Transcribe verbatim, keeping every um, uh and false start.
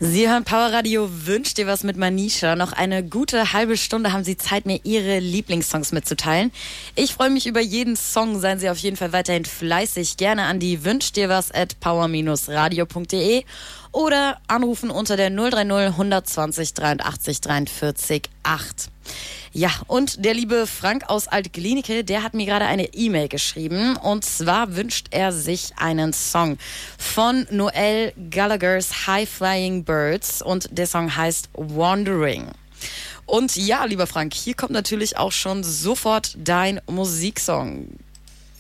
Sie hören Powerradio, wünscht dir was mit Manisha. Noch eine gute halbe Stunde haben Sie Zeit, mir Ihre Lieblingssongs mitzuteilen. Ich freue mich über jeden Song. Seien Sie auf jeden Fall weiterhin fleißig. Gerne an die wünscht dir was at power radio punkt de oder anrufen unter der null drei null hundertzwanzig dreiundachtzig dreiundvierzig acht. Ja, und der liebe Frank aus Alt-Glienicke, der hat mir gerade eine E-Mail geschrieben. Und zwar wünscht er sich einen Song von Noel Gallagher's High Flying Birds. Und der Song heißt Wandering. Und ja, lieber Frank, hier kommt natürlich auch schon sofort dein Musiksong.